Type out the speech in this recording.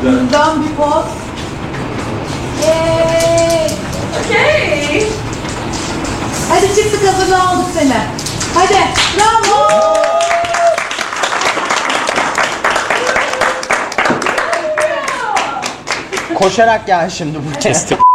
Dön bir poz. Okay. Hadi çıktık, hazırla aldık seni. Hadi. Bravo. Koşarak gel şimdi buraya.